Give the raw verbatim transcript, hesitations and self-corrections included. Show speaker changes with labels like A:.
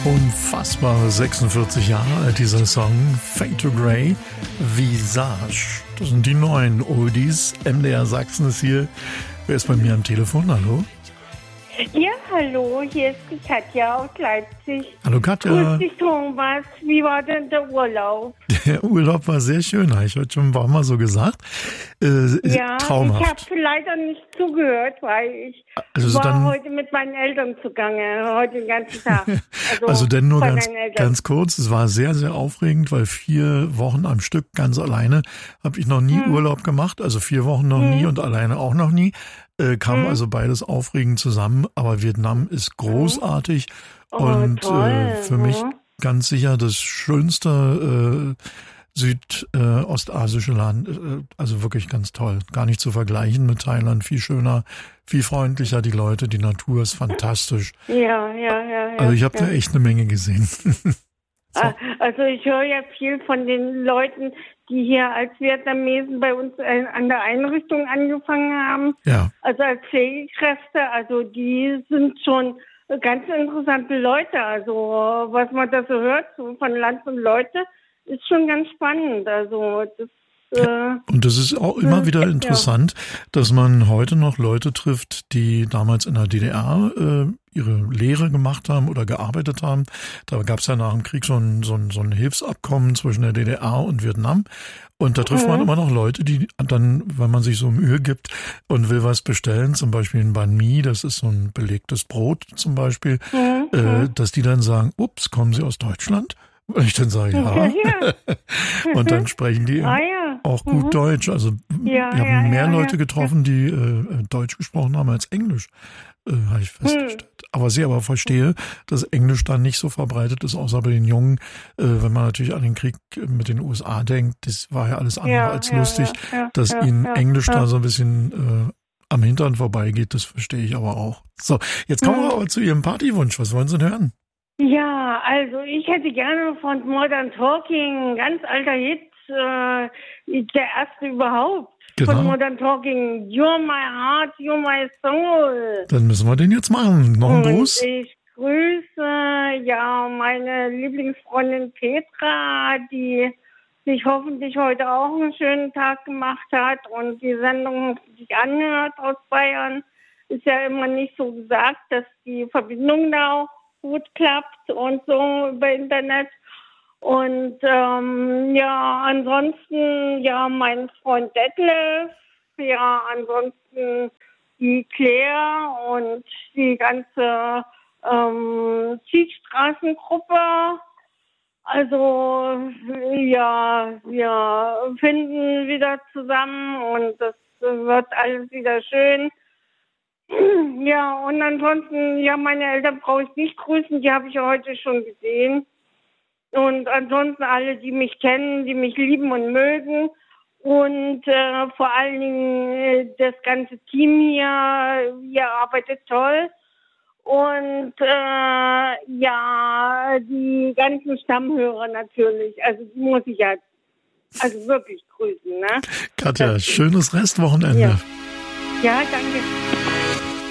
A: Unfassbare sechsundvierzig Jahre alt, dieser Song. Fade to Grey, Visage. Das sind die neuen Oldies. M D R Sachsen ist hier. Wer ist bei mir am Telefon? Hallo?
B: Ja, hallo, hier ist die Katja aus Leipzig.
A: Hallo Katja.
B: Grüß dich, Thomas. Wie war denn der Urlaub?
A: Der Urlaub war sehr schön, habe ich heute schon ein paar Mal so gesagt. Äh,
B: ja,
A: traumhaft.
B: ich habe leider nicht zugehört, weil ich
A: also
B: war
A: dann,
B: heute mit meinen Eltern zugange, heute den ganzen Tag.
A: Also, also denn nur ganz,
B: Eltern.
A: ganz kurz, es war sehr, sehr aufregend, weil vier Wochen am Stück ganz alleine habe ich noch nie hm. Urlaub gemacht, also vier Wochen noch hm. nie und alleine auch noch nie. Äh, kam hm. also beides aufregend zusammen, aber Vietnam ist großartig
B: oh,
A: und
B: toll.
A: äh, für mich
B: ja.
A: ganz sicher das schönste äh, südostasische äh, Land, äh, also wirklich ganz toll. Gar nicht zu vergleichen mit Thailand, viel schöner, viel freundlicher die Leute, die Natur ist fantastisch.
B: Ja, ja, ja. ja
A: also ich habe
B: ja.
A: da echt eine Menge gesehen.
B: So. Also ich höre ja viel von den Leuten, die hier als Vietnamesen bei uns an der Einrichtung angefangen haben.
A: Ja.
B: Also als Pflegekräfte, also die sind schon ganz interessante Leute. Also was man da so hört, so von Land und Leute, ist schon ganz spannend. Also das
A: Ja, und das ist auch immer wieder interessant, dass man heute noch Leute trifft, die damals in der D D R äh, ihre Lehre gemacht haben oder gearbeitet haben. Da gab es ja nach dem Krieg so ein, so, ein, so ein Hilfsabkommen zwischen der D D R und Vietnam. Und da trifft mhm. man immer noch Leute, die dann, wenn man sich so Mühe gibt und will was bestellen, zum Beispiel ein Banh Mi, das ist so ein belegtes Brot zum Beispiel, mhm. äh, dass die dann sagen, ups, kommen Sie aus Deutschland? Und ich dann sage, ja. ja. Und dann sprechen die ah, ja. auch gut mhm. Deutsch. Also
B: ja,
A: wir haben
B: ja,
A: mehr
B: ja,
A: Leute
B: ja.
A: getroffen, die äh, Deutsch gesprochen haben als Englisch, äh, habe ich festgestellt. Hm. Aber sie aber verstehe, dass Englisch dann nicht so verbreitet ist, außer bei den Jungen. Äh, wenn man natürlich an den Krieg mit den U S A denkt, das war ja alles andere
B: ja,
A: als
B: ja,
A: lustig.
B: ja, ja,
A: dass
B: ja,
A: ihnen
B: ja,
A: Englisch
B: ja.
A: da so ein bisschen äh, am Hintern vorbeigeht, das verstehe ich aber auch. So, jetzt kommen hm. wir aber zu Ihrem Partywunsch. Was wollen Sie denn hören?
B: Ja, also ich hätte gerne von Modern Talking, ganz alter Hit, äh, der erste überhaupt,
A: genau.
B: von Modern Talking, You're My Heart, You're My Soul.
A: Dann müssen wir den jetzt machen. Noch ein Gruß?
B: Und ich grüße ja meine Lieblingsfreundin Petra, die sich hoffentlich heute auch einen schönen Tag gemacht hat und die Sendung hoffentlich anhört aus Bayern. Ist ja immer nicht so gesagt, dass die Verbindung da auch gut klappt und so über Internet. Und ähm, ja, ansonsten, ja, mein Freund Detlef, ja, ansonsten die Claire und die ganze ähm, Ziegstraßengruppe. Also, ja, wir finden wieder zusammen und das wird alles wieder schön. Ja, und ansonsten, ja, meine Eltern brauche ich nicht grüßen, die habe ich heute schon gesehen. Und ansonsten alle, die mich kennen, die mich lieben und mögen. Und äh, vor allen Dingen äh, das ganze Team hier, ihr arbeitet toll. Und äh, ja, die ganzen Stammhörer natürlich, also die muss ich ja also wirklich grüßen. Ne?
A: Katja, das schönes Restwochenende.
B: Ja, ja danke.